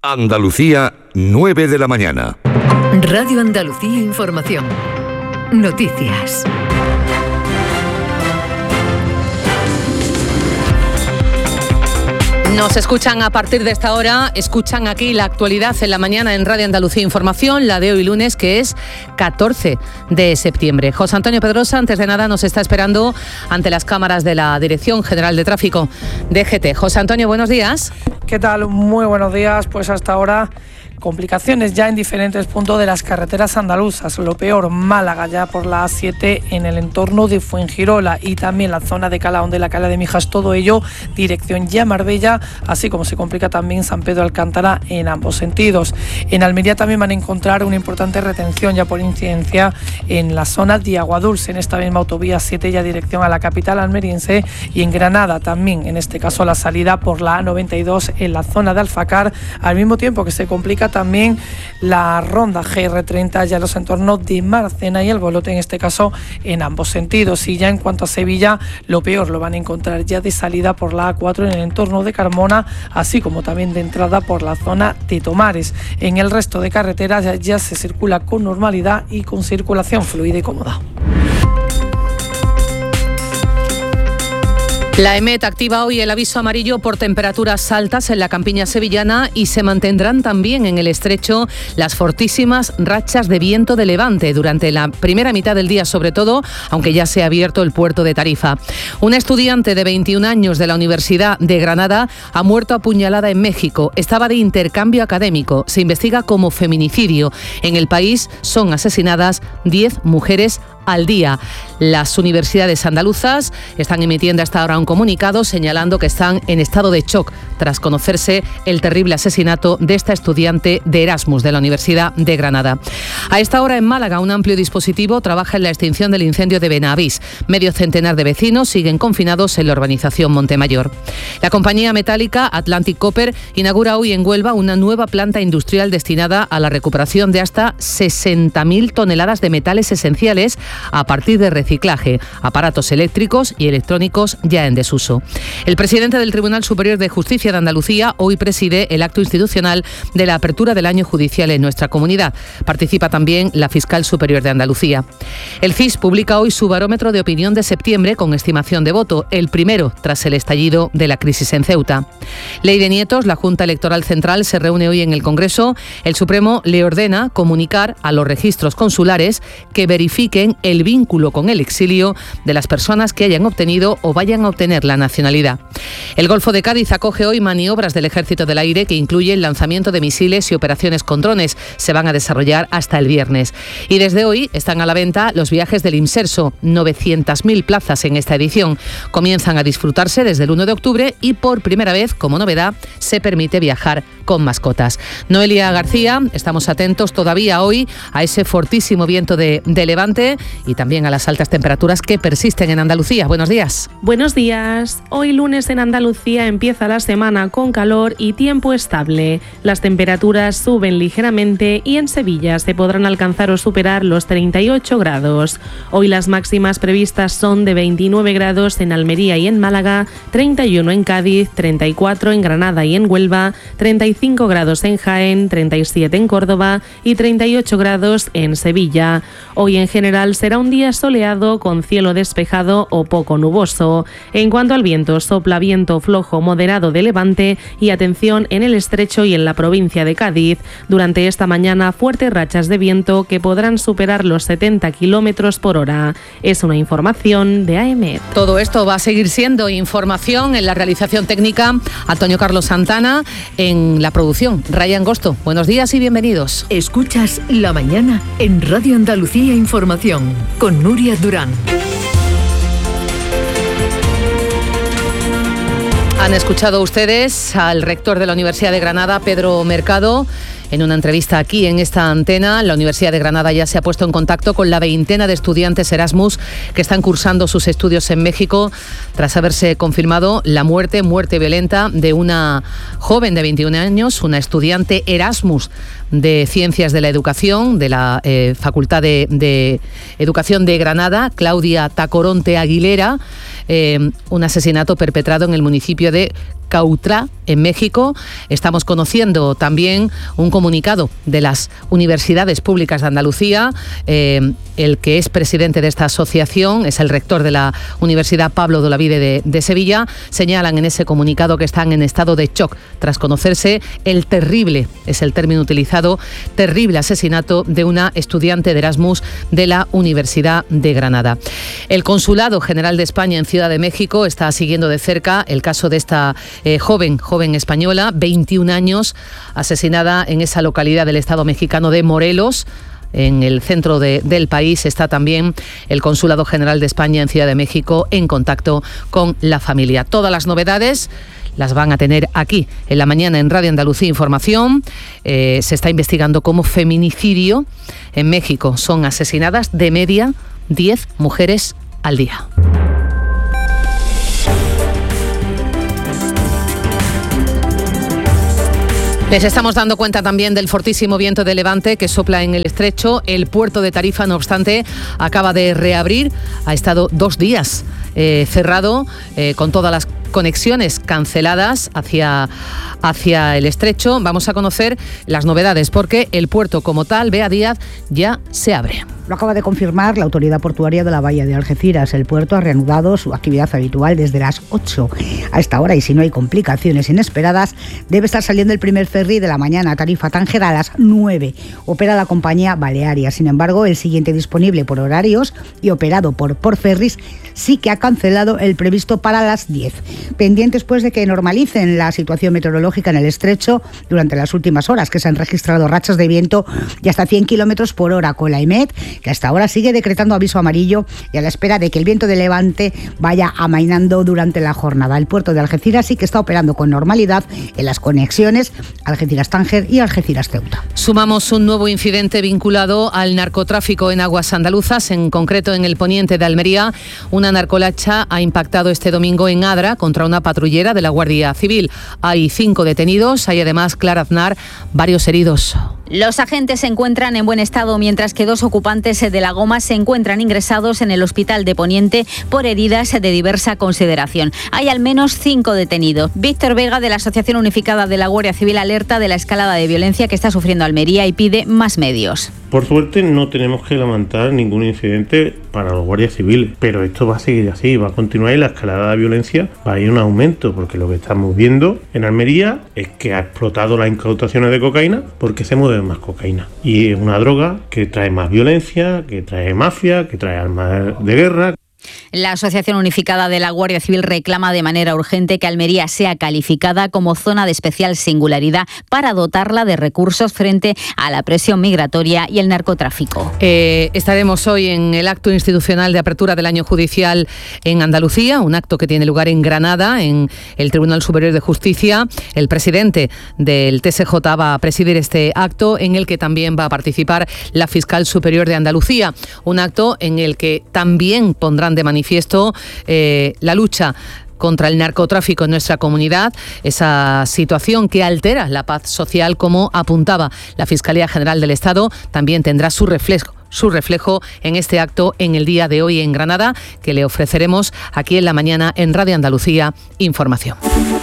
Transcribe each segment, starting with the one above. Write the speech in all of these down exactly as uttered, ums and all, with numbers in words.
Andalucía, nueve de la mañana. Radio Andalucía Información. Noticias. Nos escuchan a partir de esta hora, escuchan aquí la actualidad en la mañana en Radio Andalucía Información, la de hoy lunes, que es catorce de septiembre. José Antonio Pedrosa, antes de nada, nos está esperando ante las cámaras de la Dirección General de Tráfico, D G T. José Antonio, buenos días. ¿Qué tal? Muy buenos días. Pues hasta ahora complicaciones ya en diferentes puntos de las carreteras andaluzas. Lo peor, Málaga ya por la A siete en el entorno de Fuengirola y también la zona de Calahón de la Cala de Mijas, todo ello dirección ya Marbella, así como se complica también San Pedro Alcántara en ambos sentidos. En Almería también van a encontrar una importante retención ya por incidencia en la zona de Aguadulce, en esta misma autovía siete ya dirección a la capital almeriense, y en Granada también, en este caso la salida por la A noventa y dos en la zona de Alfacar, al mismo tiempo que se complica también la ronda G R treinta ya en los entornos de Marcena y El Bolote, en este caso en ambos sentidos. Y ya en cuanto a Sevilla, lo peor lo van a encontrar ya de salida por la A cuatro en el entorno de Carmona, así como también de entrada por la zona de Tomares. En el resto de carreteras ya, ya se circula con normalidad y con circulación fluida y cómoda. La EMET activa hoy el aviso amarillo por temperaturas altas en la campiña sevillana y se mantendrán también en el estrecho las fortísimas rachas de viento de levante durante la primera mitad del día, sobre todo, aunque ya se ha abierto el puerto de Tarifa. Una estudiante de veintiún años de la Universidad de Granada ha muerto apuñalada en México. Estaba de intercambio académico. Se investiga como feminicidio. En el país son asesinadas diez mujeres al día. Las universidades andaluzas están emitiendo hasta ahora un comunicado señalando que están en estado de shock tras conocerse el terrible asesinato de esta estudiante de Erasmus de la Universidad de Granada. A esta hora en Málaga, un amplio dispositivo trabaja en la extinción del incendio de Benavís. Medio centenar de vecinos siguen confinados en la urbanización Montemayor. La compañía metálica Atlantic Copper inaugura hoy en Huelva una nueva planta industrial destinada a la recuperación de hasta sesenta mil toneladas de metales esenciales a partir de reciclaje, aparatos eléctricos y electrónicos ya en desuso. El presidente del Tribunal Superior de Justicia de Andalucía hoy preside el acto institucional de la apertura del año judicial en nuestra comunidad. Participa también la fiscal superior de Andalucía. El C I S publica hoy su barómetro de opinión de septiembre con estimación de voto, el primero tras el estallido de la crisis en Ceuta. Ley de nietos, la Junta Electoral Central se reúne hoy en el Congreso. El Supremo le ordena comunicar a los registros consulares que verifiquen el vínculo con el exilio de las personas que hayan obtenido o vayan a obtener la nacionalidad. El Golfo de Cádiz acoge hoy maniobras del Ejército del Aire que incluyen lanzamiento de misiles y operaciones con drones. Se van a desarrollar hasta el viernes. Y desde hoy están a la venta los viajes del Imserso, novecientas mil plazas en esta edición. Comienzan a disfrutarse desde el uno de octubre y por primera vez, como novedad, se permite viajar con mascotas. Noelia García, estamos atentos todavía hoy a ese fortísimo viento de, de levante y también a las altas temperaturas que persisten en Andalucía. Buenos días. Buenos días. Hoy lunes en Andalucía empieza la semana con calor y tiempo estable. Las temperaturas suben ligeramente y en Sevilla se podrán alcanzar o superar los treinta y ocho grados. Hoy las máximas previstas son de veintinueve grados en Almería y en Málaga, treinta y uno en Cádiz, treinta y cuatro en Granada y en Huelva, treinta y cinco grados en Jaén, treinta y siete en Córdoba y treinta y ocho grados en Sevilla. Hoy en general será un día soleado con cielo despejado o poco nuboso. En cuanto al viento, sopla viento flojo moderado de levante y atención en el estrecho y en la provincia de Cádiz. Durante esta mañana, fuertes rachas de viento que podrán superar los setenta kilómetros por hora. Es una información de A E M E T. Todo esto va a seguir siendo información en la realización técnica. Antonio Carlos Santana, en la producción Raya Angosto. Buenos días y bienvenidos. Escuchas La Mañana en Radio Andalucía Información con Nuria Durán. Han escuchado ustedes al rector de la Universidad de Granada, Pedro Mercado. En una entrevista aquí en esta antena, la Universidad de Granada ya se ha puesto en contacto con la veintena de estudiantes Erasmus que están cursando sus estudios en México tras haberse confirmado la muerte, muerte violenta de una joven de veintiún años, una estudiante Erasmus de Ciencias de la Educación de la eh, Facultad de, de Educación de Granada, Claudia Tacoronte Aguilera, eh, un asesinato perpetrado en el municipio de Cautrá, en México. Estamos conociendo también un comunicado de las universidades públicas de Andalucía. Eh, el que es presidente de esta asociación es el rector de la Universidad Pablo de Olavide de, de Sevilla. Señalan en ese comunicado que están en estado de shock tras conocerse el terrible, es el término utilizado, terrible asesinato de una estudiante de Erasmus de la Universidad de Granada. El Consulado General de España en Ciudad de México está siguiendo de cerca el caso de esta eh, joven, joven española, veintiún años, asesinada en esa localidad del estado mexicano de Morelos. En el centro de, del país está también el Consulado General de España en Ciudad de México en contacto con la familia. Todas las novedades las van a tener aquí en la mañana en Radio Andalucía Información. Eh, se está investigando como feminicidio. En México son asesinadas de media diez mujeres al día. Les estamos dando cuenta también del fortísimo viento de levante que sopla en el estrecho. El puerto de Tarifa, no obstante, acaba de reabrir. Ha estado dos días eh, cerrado eh, con todas las conexiones canceladas hacia, hacia el estrecho. Vamos a conocer las novedades porque el puerto como tal, Bea Díaz, ya se abre. Lo acaba de confirmar la Autoridad Portuaria de la Bahía de Algeciras. El puerto ha reanudado su actividad habitual desde las ocho a esta hora y si no hay complicaciones inesperadas, debe estar saliendo el primer ferry de la mañana a Tarifa-Tánger a las nueve. Opera la compañía Balearia. Sin embargo, el siguiente disponible por horarios y operado por, por ferries sí que ha cancelado el previsto para las diez. Pendientes pues de que normalicen la situación meteorológica en el estrecho durante las últimas horas, que se han registrado rachas de viento de hasta cien kilómetros por hora con la EMET, que hasta ahora sigue decretando aviso amarillo y a la espera de que el viento de levante vaya amainando durante la jornada. El puerto de Algeciras sí que está operando con normalidad en las conexiones Algeciras-Tánger y Algeciras-Ceuta. Sumamos un nuevo incidente vinculado al narcotráfico en aguas andaluzas, en concreto en el poniente de Almería. Una narcolacha ha impactado este domingo en Adra contra una patrullera de la Guardia Civil. Hay cinco detenidos, hay además, Clara Aznar, varios heridos. Los agentes se encuentran en buen estado, mientras que dos ocupantes de la goma se encuentran ingresados en el hospital de Poniente por heridas de diversa consideración. Hay al menos cinco detenidos. Víctor Vega, de la Asociación Unificada de la Guardia Civil, alerta de la escalada de violencia que está sufriendo Almería y pide más medios. Por suerte no tenemos que lamentar ningún incidente para los guardias civiles, pero esto va a seguir así, va a continuar y la escalada de violencia va a ir en un aumento, porque lo que estamos viendo en Almería es que ha explotado las incautaciones de cocaína porque se mueve más cocaína. Y es una droga que trae más violencia, que trae mafia, que trae armas de guerra. La Asociación Unificada de la Guardia Civil reclama de manera urgente que Almería sea calificada como zona de especial singularidad para dotarla de recursos frente a la presión migratoria y el narcotráfico. Eh, estaremos hoy en el acto institucional de apertura del año judicial en Andalucía, un acto que tiene lugar en Granada, en el Tribunal Superior de Justicia. El presidente del T S J va a presidir este acto, en el que también va a participar la Fiscal Superior de Andalucía. Un acto en el que también pondrán de manifiesto eh, la lucha contra el narcotráfico en nuestra comunidad, esa situación que altera la paz social, como apuntaba la Fiscalía General del Estado, también tendrá su reflejo. su reflejo en este acto en el día de hoy en Granada, que le ofreceremos aquí en la mañana en Radio Andalucía Información.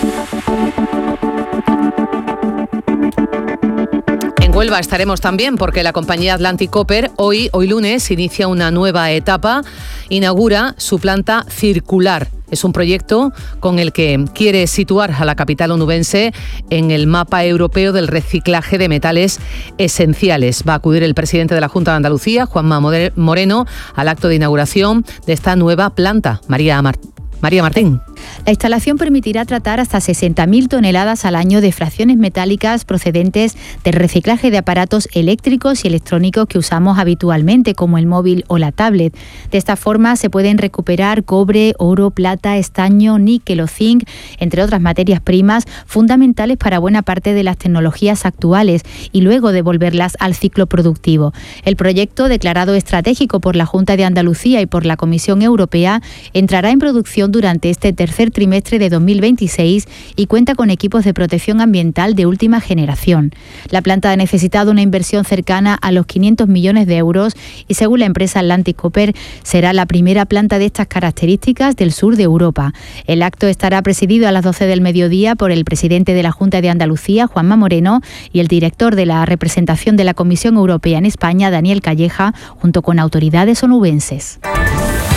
En Huelva estaremos también porque la compañía Atlantic Copper hoy, hoy lunes inicia una nueva etapa, inaugura su planta circular. Es un proyecto con el que quiere situar a la capital onubense en el mapa europeo del reciclaje de metales esenciales. Va a acudir el presidente de la Junta de Andalucía, Juanma Moreno, al acto de inauguración de esta nueva planta. María Martín. María Martín. La instalación permitirá tratar hasta sesenta mil toneladas al año de fracciones metálicas procedentes del reciclaje de aparatos eléctricos y electrónicos que usamos habitualmente, como el móvil o la tablet. De esta forma se pueden recuperar cobre, oro, plata, estaño, níquel o zinc, entre otras materias primas fundamentales para buena parte de las tecnologías actuales, y luego devolverlas al ciclo productivo. El proyecto, declarado estratégico por la Junta de Andalucía y por la Comisión Europea, entrará en producción operación durante este tercer trimestre de dos mil veintiséis y cuenta con equipos de protección ambiental de última generación. La planta ha necesitado una inversión cercana a los quinientos millones de euros y, según la empresa Atlantic Copper, será la primera planta de estas características del sur de Europa. El acto estará presidido a las doce del mediodía por el presidente de la Junta de Andalucía, Juanma Moreno, y el director de la representación de la Comisión Europea en España, Daniel Calleja, junto con autoridades onubenses.